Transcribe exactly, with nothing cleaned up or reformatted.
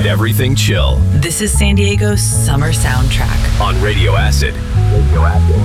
and everything chill. This is San Diego's summer soundtrack on Radio Acid. Radio Acid.